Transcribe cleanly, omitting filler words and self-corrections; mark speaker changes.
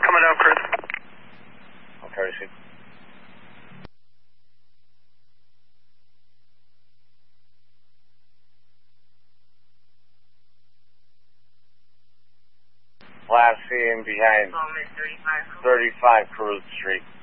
Speaker 1: coming down, Chris.
Speaker 2: Okay, receive. Last seen behind 35 Cruz Street.